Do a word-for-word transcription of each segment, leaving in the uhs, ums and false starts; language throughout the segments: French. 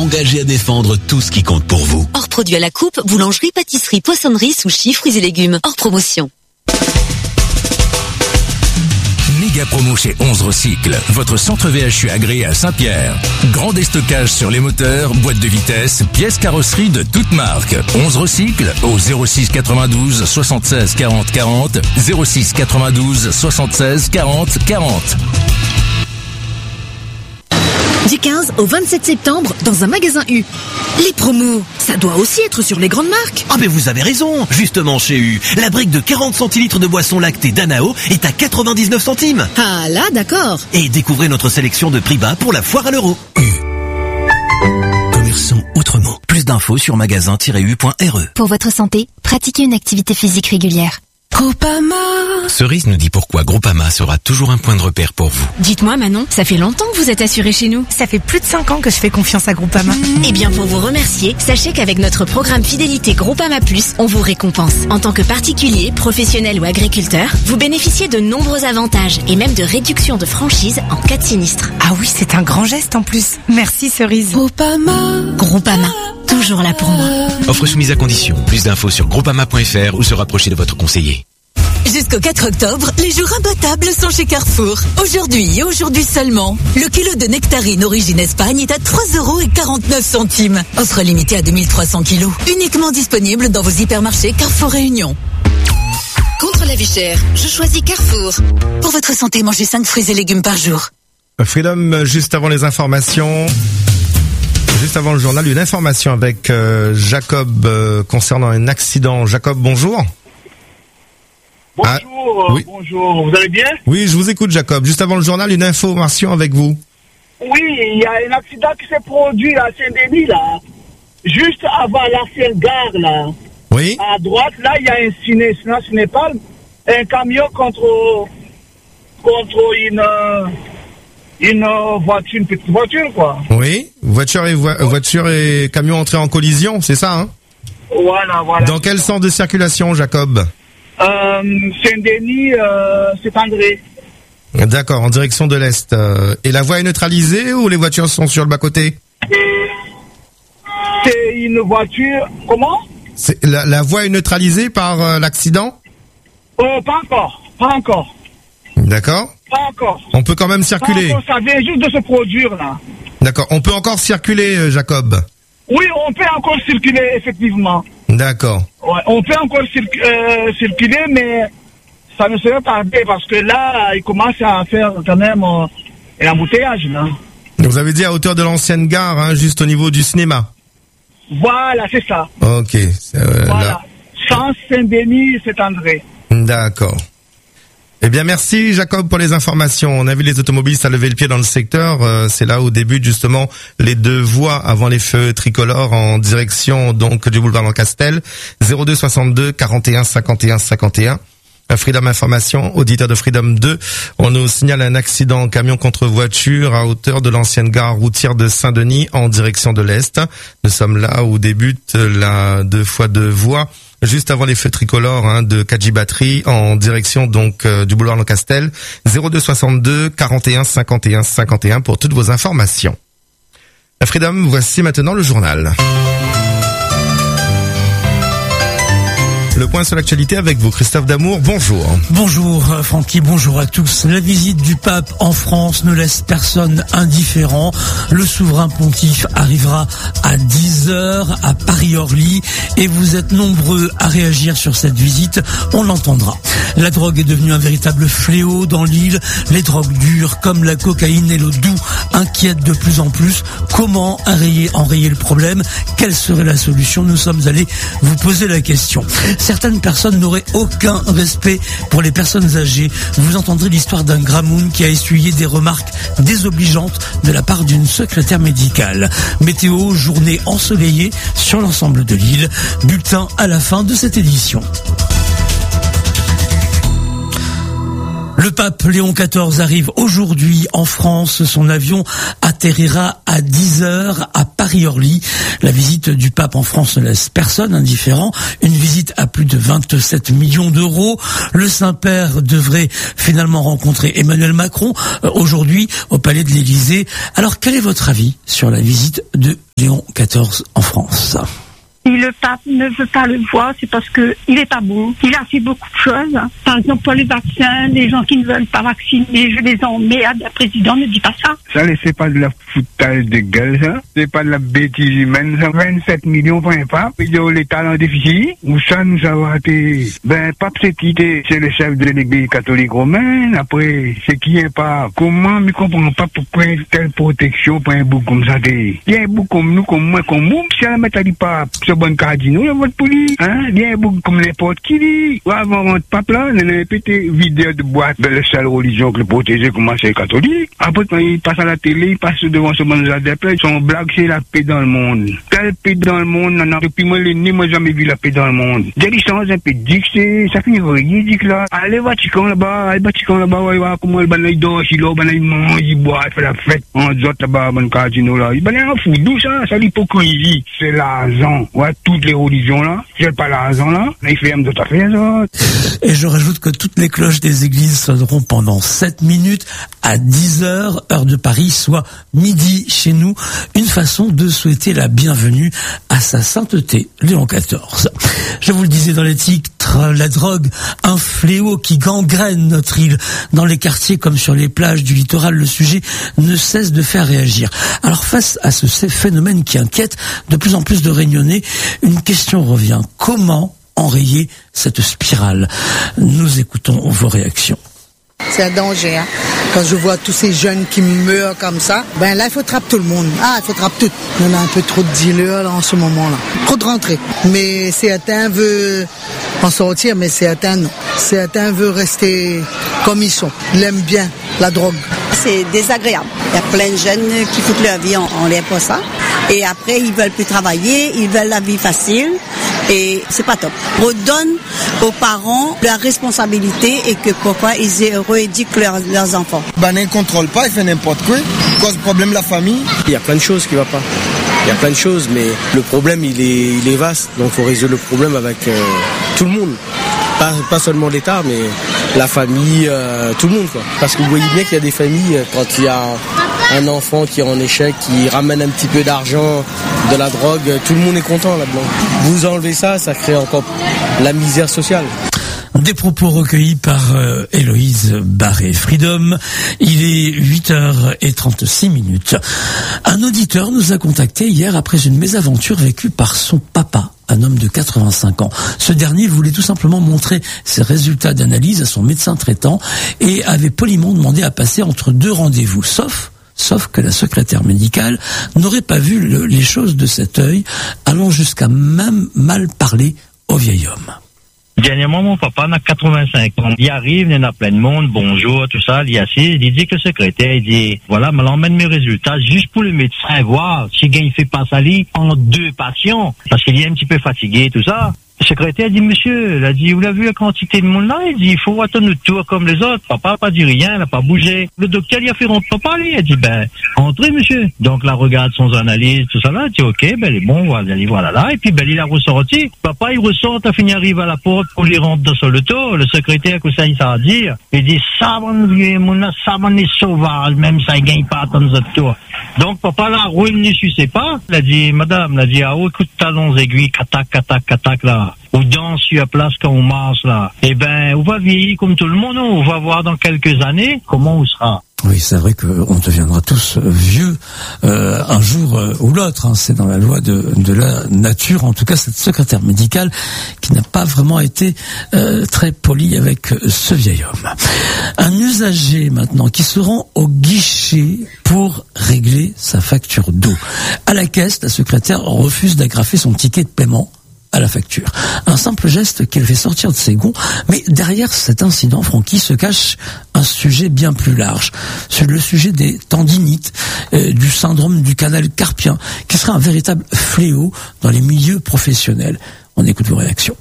engagé à défendre tout ce qui compte pour vous. Hors produit à la coupe, boulangerie, pâtisserie, poissonnerie, sushi, fruits et légumes. Hors promotion. Méga promo chez onze Recycle, votre centre V H U agréé à Saint-Pierre. Grand déstockage sur les moteurs, boîtes de vitesse, pièces carrosserie de toutes marques. onze Recycle au zéro six quatre-vingt-douze soixante-seize quarante quarante, zéro six quatre-vingt-douze soixante-seize quarante quarante. Du quinze au vingt-sept septembre, dans un magasin U. Les promos, ça doit aussi être sur les grandes marques. Ah mais vous avez raison, justement chez U, la brique de quarante centilitres de boisson lactée Danao est à quatre-vingt-dix-neuf centimes. Ah là, d'accord. Et découvrez notre sélection de prix bas pour la foire à l'euro. U. Commerçons autrement. Plus d'infos sur magasin tiret u point r e. Pour votre santé, pratiquez une activité physique régulière. Groupama. Cerise nous dit pourquoi Groupama sera toujours un point de repère pour vous. Dites-moi Manon, ça fait longtemps que vous êtes assurée chez nous. Ça fait plus de cinq ans que je fais confiance à Groupama. Mmh. Eh bien pour vous remercier, sachez qu'avec notre programme fidélité Groupama Plus, on vous récompense. En tant que particulier, professionnel ou agriculteur, vous bénéficiez de nombreux avantages et même de réductions de franchise en cas de sinistre. Ah oui, c'est un grand geste en plus. Merci Cerise. Groupama. Groupama. Toujours là pour moi. Offre soumise à condition. Plus d'infos sur groupama point f r ou se rapprocher de votre conseiller. Jusqu'au quatre octobre, les jours imbattables sont chez Carrefour. Aujourd'hui et aujourd'hui seulement, le kilo de nectarine origine Espagne est à trois euros quarante-neuf centimes. Offre limitée à deux mille trois cents kilos. Uniquement disponible dans vos hypermarchés Carrefour Réunion. Contre la vie chère, je choisis Carrefour. Pour votre santé, mangez cinq fruits et légumes par jour. Freedom, juste avant les informations... Juste avant le journal, une information avec euh, Jacob euh, concernant un accident. Jacob, bonjour. Bonjour, ah, euh, oui. bonjour, vous allez bien? Oui, je vous écoute Jacob. Juste avant le journal, une information avec vous. Oui, il y a un accident qui s'est produit à Saint-Denis, là. Juste avant l'ancienne gare, là. Oui. À droite, là, il y a un ciné, Cinépal, un camion contre, contre une... Une voiture, une petite voiture, quoi. Oui, voiture et, vo- voiture et camion entrés en collision, c'est ça, hein? Voilà, voilà. Dans quel sens de circulation, Jacob? euh, Saint-Denis, euh, c'est André. D'accord, en direction de l'Est. Euh, et la voie est neutralisée ou les voitures sont sur le bas-côté? C'est une voiture... Comment? C'est, la, la voie est neutralisée par euh, l'accident? Oh, pas encore, pas encore. D'accord. Pas encore. On peut quand même circuler. Pas encore, ça vient juste de se produire, là. D'accord. On peut encore circuler, euh, Jacob? Oui, on peut encore circuler, effectivement. D'accord. Ouais, on peut encore circ- euh, circuler, mais ça ne serait tardé parce que là, il commence à faire quand même euh, un embouteillage, là. Vous avez dit à hauteur de l'ancienne gare, hein, juste au niveau du cinéma. Voilà, c'est ça. Ok. Euh, voilà. là. Sans Saint-Denis, c'est André. D'accord. Eh bien, merci Jacob pour les informations. On a vu les automobilistes à lever le pied dans le secteur. Euh, c'est là où débutent justement les deux voies avant les feux tricolores en direction donc du boulevard Lancastel. zéro deux soixante-deux quarante et un cinquante et un cinquante et un. Freedom Information, auditeur de Freedom deux. On nous signale un accident camion contre voiture à hauteur de l'ancienne gare routière de Saint-Denis en direction de l'Est. Nous sommes là où débute la deux fois deux voies. Juste avant les feux tricolores hein, de Kadji-Batterie en direction donc euh, du boulevard Lancastel. zéro deux soixante-deux quarante et un cinquante et un cinquante et un pour toutes vos informations. Freedom, voici maintenant le journal. Le point sur l'actualité avec vous, Christophe Damour, bonjour. Bonjour Francky, bonjour à tous. La visite du pape en France ne laisse personne indifférent. Le souverain pontife arrivera à dix heures à Paris-Orly et vous êtes nombreux à réagir sur cette visite, on l'entendra. La drogue est devenue un véritable fléau dans l'île. Les drogues dures comme la cocaïne et le doux inquiètent de plus en plus. Comment enrayer, enrayer le problème? Quelle serait la solution? Nous sommes allés vous poser la question. Certaines personnes n'auraient aucun respect pour les personnes âgées. Vous entendrez l'histoire d'un gramoun qui a essuyé des remarques désobligeantes de la part d'une secrétaire médicale. Météo, journée ensoleillée sur l'ensemble de l'île. Bulletin à la fin de cette édition. Le pape Léon quatorze arrive aujourd'hui en France. Son avion atterrira à dix heures à Paris-Orly. La visite du pape en France ne laisse personne indifférent. Une visite à plus de vingt-sept millions d'euros. Le Saint-Père devrait finalement rencontrer Emmanuel Macron euh, aujourd'hui au Palais de l'Élysée. Alors, quel est votre avis sur la visite de Léon quatorze en France ? Si le pape ne veut pas le voir, c'est parce que il est pas bon. Il a fait beaucoup de choses. Par exemple, pour les vaccins, les gens qui ne veulent pas vacciner, je les emmerde. Le président ne dit pas ça. Ça, c'est pas de la foutage de gueule, ça. C'est pas de la bêtise humaine, ça. vingt-sept millions pour un pape. Il y a l'État en déficit. Ou ça, nous avons été, ben, pape, c'est qui, c'est le chef de l'Église catholique romaine. Après, c'est qui est pas. Comment, mais comprends pas pourquoi une telle protection pour un bouc comme ça, il y a un bouc comme nous, comme moi, comme vous. Si elle met à pas, bon cardinal, la vote pour lui, hein, bien beaucoup comme n'importe qui dit. Avant votre pape là, il a répété vidéo de boîte de la seule religion que le protéger comment c'est catholique. Après, quand il passe à la télé, il passe devant ce monde d'adeptes, son blague, c'est la paix dans le monde. Quelle paix dans le monde, non, non, depuis moi, les nés, moi, jamais vu la paix dans le monde. Des licences un peu dictées, ça finit ridicule là. Allez, Vatican là-bas, allez, Vatican là-bas, ouais, ouais, comment il va il dort, il dort, il mange, il boit, il fait la fête. En autres là-bas, bon cardinal là. Il va un fou, d'où ça? Ça l'hypocrisie. C'est l'argent. Ouais, toutes les religions là, j'ai pas l'argent là, il fait un d'autres affaires là. Et je rajoute que toutes les cloches des églises sonneront pendant sept minutes à dix heures, heure de Paris, soit midi chez nous. Une façon de souhaiter la bienvenue à sa sainteté, Léon quatorze. Je vous le disais dans les titres, la drogue, un fléau qui gangrène notre île. Dans les quartiers comme sur les plages du littoral, le sujet ne cesse de faire réagir. Alors face à ce phénomène qui inquiète de plus en plus de Réunionnais, une question revient. Comment enrayer cette spirale? Nous écoutons vos réactions. C'est un danger, hein. Quand je vois tous ces jeunes qui meurent comme ça, ben là, il faut trapper tout le monde. Ah, il faut trapper tout. On a un peu trop de dealers là, en ce moment-là. Trop de rentrées. Mais certains veulent en sortir, mais certains non. Certains veulent rester comme ils sont. Ils aiment bien la drogue. C'est désagréable. Il y a plein de jeunes qui foutent leur vie en, en l'air pour ça. Et après, ils veulent plus travailler, ils veulent la vie facile. Et c'est pas top. On redonne aux parents la responsabilité et que pourquoi ils rééduquent leur, leurs enfants. Ben, ils ne contrôlent pas, ils font n'importe quoi. Cause problème de la famille. Il y a plein de choses qui ne vont pas. Il y a plein de choses, mais le problème, il est, il est vaste. Donc, il faut résoudre le problème avec euh, tout le monde. Pas, pas seulement l'État, mais la famille, euh, tout le monde, quoi. Parce que vous voyez bien qu'il y a des familles, quand il y a un enfant qui est en échec, qui ramène un petit peu d'argent, de la drogue, tout le monde est content là-dedans. Vous enlevez ça, ça crée encore la misère sociale. Des propos recueillis par euh, Héloïse Barré. Freedom, il est huit heures trente-six minutes. Un auditeur nous a contacté hier après une mésaventure vécue par son papa, un homme de quatre-vingt-cinq ans. Ce dernier voulait tout simplement montrer ses résultats d'analyse à son médecin traitant et avait poliment demandé à passer entre deux rendez-vous, sauf Sauf que la secrétaire médicale n'aurait pas vu le, les choses de cet œil, allant jusqu'à même mal parler au vieil homme. Dernièrement, mon papa a quatre-vingt-cinq ans. Il arrive, il y en a plein de monde, bonjour, tout ça, il y a assis, il dit que le secrétaire, il dit, voilà, me l'emmène mes résultats juste pour le médecin voir si il fait pas ça en deux patients, parce qu'il est un petit peu fatigué, tout ça. Le secrétaire dit, monsieur, il a dit, vous avez vu la quantité de monde là? Il dit, il faut attendre notre tour comme les autres. Papa n'a pas dit rien, il n'a pas bougé. Le docteur, il a fait rentrer papa, lui. Il a dit, ben, entrez, monsieur. Donc, là, regarde son analyse, tout ça là. Il dit, ok, ben, il est bon, voilà, voilà, là. Et puis, ben, il a ressorti. Papa, il ressort, a fini, arrive à la porte pour lui rentrer dans le tour. Le secrétaire, que ça, il sait dire. Il dit, ça, mon vieux, mon, ça, mon est sauvage, même ça, il gagne pas à attendre notre tour. Donc, papa, là, roule, ne sucez pas. Il a dit, madame, il a dit, ah, oh, écoute, talons aiguilles, catac, catac, catac, là. Ou danse sur la place quand on marche là. Eh ben, on va vieillir comme tout le monde. On va voir dans quelques années comment on sera. Oui, c'est vrai qu'on deviendra tous vieux euh, un jour euh, ou l'autre. Hein. C'est dans la loi de, de la nature. En tout cas, cette secrétaire médicale qui n'a pas vraiment été euh, très polie avec ce vieil homme. Un usager maintenant qui se rend au guichet pour régler sa facture d'eau. À la caisse, la secrétaire refuse d'agrafer son ticket de paiement à la facture. Un simple geste qu'elle fait sortir de ses gonds, mais derrière cet incident, Francky, se cache un sujet bien plus large. C'est le sujet des tendinites, euh, du syndrome du canal carpien, qui serait un véritable fléau dans les milieux professionnels. On écoute vos réactions.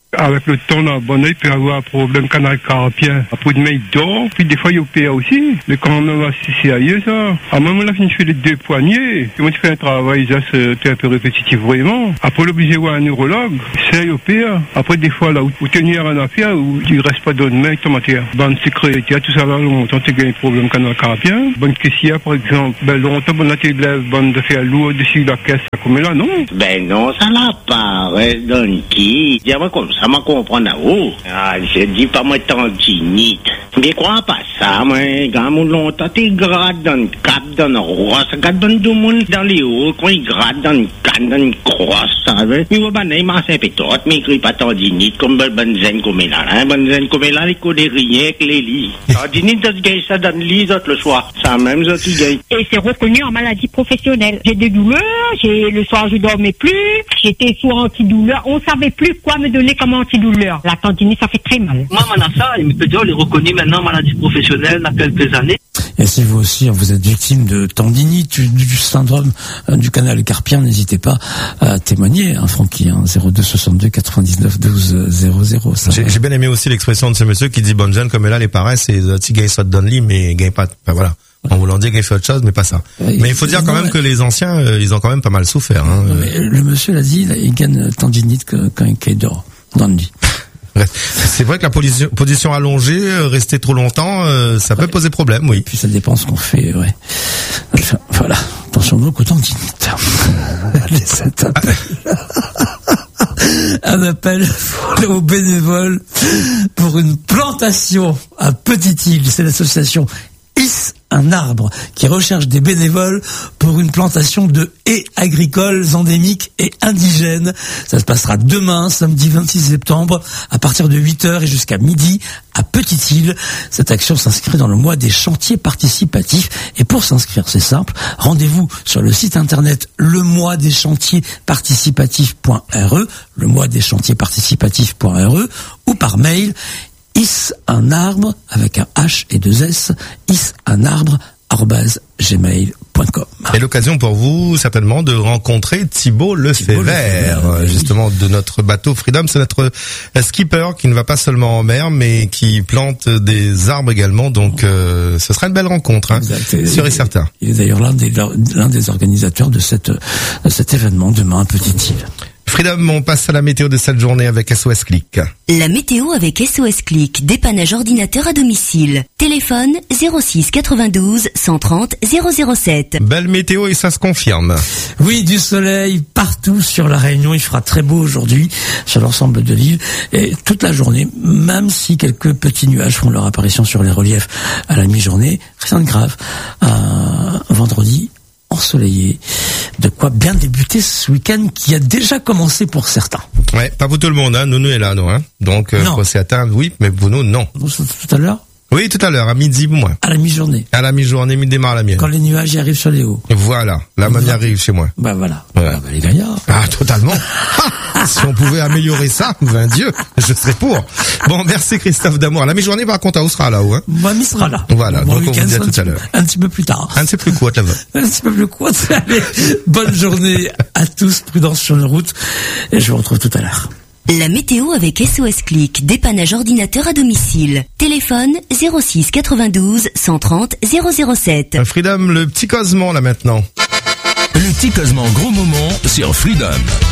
Avec le temps, là, bon, il peut avoir un problème canal carpien. Après, demain, il dort, puis des fois, il opère aussi. Mais quand même, c'est sérieux, ça. À moi, là, je fais les deux poignets. Puis moi, je fais un travail, ça, c'est un peu répétitif, vraiment. Après, l'obligé de voir un neurologue, c'est, il opère. Après, des fois, là, où, où tenir un affaire, où il reste pas d'autre main, en matière. Bonne sécurité, tout ça, là, longtemps, tu as un problème canal carpien. Bonne question, par exemple. Ben, longtemps, bon, là, tu as bonne de faire lourd dessus la caisse, comme là, non? Ben, non, ça l'a pas, ouais, donc, qui? Dis-moi comme ça. Ça m'a compris là-haut. Ah, je dis pas moi tendinite. Mais crois pas ça, moi, quand mon longtemps, t'es grade dans le cap, dans le roi, ça garde dans le monde, dans les hauts, quand il grade dans le canne, dans le croix, ça veut. Mais ouais, ben, il m'a fait pétote, mais écrit pas tendinite, comme ben zen comme là, hein, ben zen comme là, il connaît rien que les lits. Tendinite, ça se gagne ça dans le lit, ça, le soir. Ça même, ça, tu gagnes. Et c'est reconnu en maladie professionnelle. J'ai des douleurs, j'ai, le soir, je dormais plus, j'étais sous antidouleur, on savait plus quoi me donner comme antidouleur. La tendinite, ça fait très mal. Moi, maintenant, ça, il me peut dire, on les reconnaît maintenant maladie professionnelle, il y a quelques années. Et si vous aussi, vous êtes victime de tendinite, du, du syndrome euh, du canal carpien, n'hésitez pas à témoigner, hein, Francky, hein, zéro deux soixante-deux quatre-vingt-dix-neuf douze zéro zéro. J'ai, j'ai bien aimé aussi l'expression de ce monsieur qui dit bonne jeune, comme là, les parents, c'est, tu gagnes ça dans le lit, mais gagne pas, enfin, voilà. En voulant dire qu'il fait autre chose, mais pas ça. Oui, mais il faut dire quand non, même que les anciens, euh, ils ont quand même pas mal souffert, hein. Non, mais le monsieur l'a dit, il gagne tendinite que, quand il dort dans le lit. C'est vrai que la position, position allongée, rester trop longtemps, euh, ça peut ouais. poser problème, oui. Et puis ça dépend ce qu'on fait, ouais. Enfin, voilà. Attention donc aux tendinites. Allez, c'est un appel. Un appel aux bénévoles pour une plantation à Petite-Île. C'est l'association Is un arbre qui recherche des bénévoles pour une plantation de haies agricoles endémiques et indigènes. Ça se passera demain, samedi vingt-six septembre, à partir de huit heures et jusqu'à midi à Petite-Île. Cette action s'inscrit dans le mois des chantiers participatifs. Et pour s'inscrire, c'est simple. Rendez-vous sur le site internet le mois des chantiers participatifs point r e, le mois des chantiers participatifs point r e, ou par mail is un arbre avec un H et deux S, is un arbre arobase gmail point com. Et l'occasion pour vous certainement de rencontrer Thibaut Lefebvre, justement de notre bateau Freedom. C'est notre skipper qui ne va pas seulement en mer, mais qui plante des arbres également. Donc euh, ce sera une belle rencontre, hein, sûr et certain. Il est d'ailleurs l'un des l'un des organisateurs de cette de cet événement demain à Petite-Île. Freedom, on passe à la météo de cette journée avec S O S Click. La météo avec S O S Click, dépannage ordinateur à domicile. Téléphone zéro six quatre-vingt-douze cent trente zéro zéro sept. Belle météo et ça se confirme. Oui, du soleil partout sur la Réunion. Il fera très beau aujourd'hui sur l'ensemble de l'île et toute la journée, même si quelques petits nuages font leur apparition sur les reliefs à la mi-journée. Rien de grave. Un vendredi ensoleillé, de quoi bien débuter ce week-end qui a déjà commencé pour certains. Ouais, pas pour tout le monde, hein. Nounou est là, nous, hein. Donc, euh, faut s'y attendre, oui, mais pour nous, non. Tout à l'heure? Oui, tout à l'heure, à midi, moins. À la mi-journée. À la mi-journée, mi démarre la mienne. Quand les nuages y arrivent sur les hauts. Voilà, la manne arrive chez moi. Bah voilà. Ouais. Ah, bah, les gaillards. Ah, totalement. Si on pouvait améliorer ça, ben Dieu, je serais pour. Bon, merci Christophe Damour. La mi-journée, par contre, on sera là-haut, hein. Bah, mi sera là. Voilà, bon, donc on vous dit à tout à l'heure. Un petit peu plus tard. Un petit peu plus court, là-bas. Un petit peu plus court. Allez, bonne journée à tous, prudence sur la route, et je vous retrouve tout à l'heure. La météo avec S O S Click, dépannage ordinateur à domicile. Téléphone zéro six quatre-vingt-douze cent trente zéro zéro sept. Freedom, le petit Cosman là maintenant. Le petit Cosman gros moment sur Freedom.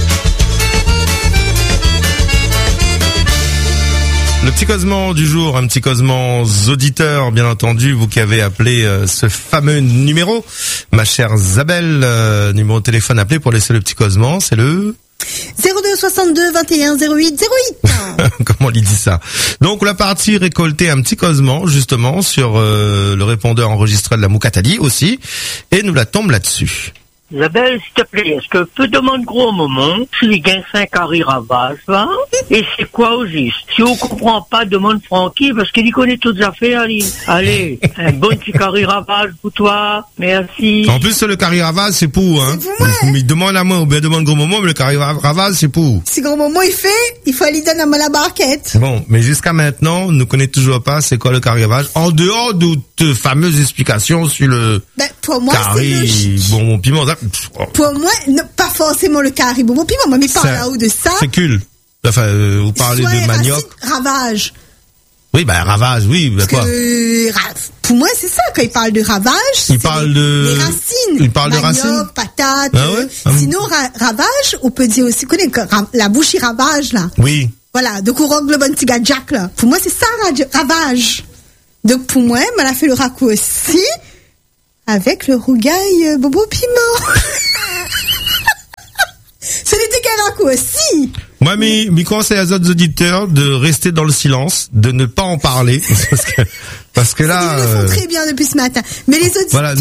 Le petit Cosman du jour, un petit Cosman auditeur, bien entendu, vous qui avez appelé euh, ce fameux numéro, ma chère Isabelle, euh, numéro de téléphone appelé pour laisser le petit Cosman, c'est le zéro deux soixante-deux vingt et un zéro huit zéro huit. Comment il dit ça? Donc la partie récolter un petit Cosman justement sur euh, le répondeur enregistré de la Moukatali aussi, et nous la tombe là-dessus. Isabelle, s'il te plaît, est-ce que peut demander gros moment si les gains cinq carrés ravage, va? Et c'est quoi au juste? Si on comprend pas, demande Francky, parce qu'il y connaît toutes les affaires, allez. Allez, un bon petit carré ravage pour toi. Merci. En plus, le carré ravage, c'est pour, hein. C'est pour moi. Mais demande à moi, ou bien demande gros moment, mais le carré ravage, c'est pour. Si gros moment il fait, il faut aller donner à moi la barquette. Bon, mais jusqu'à maintenant, nous connaissons toujours pas c'est quoi le carré ravage, en dehors de tes fameuses explications sur le ben, pour moi, carré, bon, mon piment, ça, pour moi, non, pas forcément le carré, bon, mon piment, mais par là-haut de ça. C'est cul. Enfin, euh, vous parlez Soit de manioc. racine, ravage. Oui, bah ravage, oui, bah, Parce quoi. que, ra- pour moi, c'est ça, quand il parle de ravage. Il c'est parle les, de- les racines. il parle de Manioc, racines patates. Ah ouais? euh, Ah oui. Sinon, ra- ravage, on peut dire aussi, connais, que ra- la bouche, il ravage, là. Oui. Voilà, donc on rogle le bon petit gars Jack, là. Pour moi, c'est ça, ra- ravage. Donc, pour moi, elle a fait le raccourci avec le rougail euh, Bobo Piment. Ce n'était qu'un raccourci. Moi, mes, mes conseils aux autres auditeurs de rester dans le silence, de ne pas en parler, parce que, parce que là, Ils le font euh, très bien depuis ce matin. Mais les auditeurs, voilà.